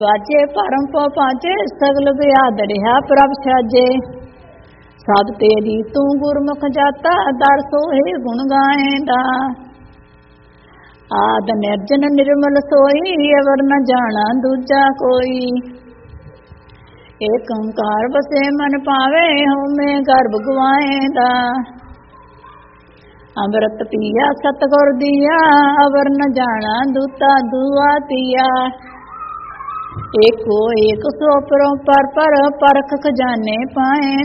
वाचे परम पो पाचे सगल बियाद रिहा प्रभ साजे। सब तेरी तू गुरमुख जाता दर सोहे गुण गाएंदा। आद निर्जन निर्मल सोई अवर न जाना दूजा कोई। एक ओंकार बसे मन पावे होमे गर्भ गवाएंदा। अमृत पिया सतगुर दिया अवर न जाना दूता दुआ तिया। एको एक सो पर परख खजाने पाए।